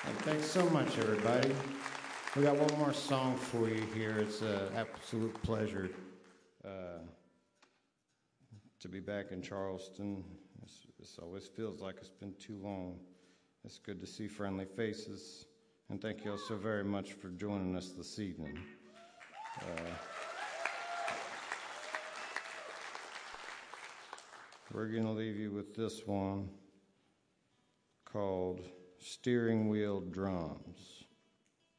And thanks so much, everybody. We got one more song for you here. It's an absolute pleasure to be back in Charleston. This always feels like it's been too long. It's good to see friendly faces. And thank you all so very much for joining us this evening. We're going to leave you with this one called Steering Wheel Drums.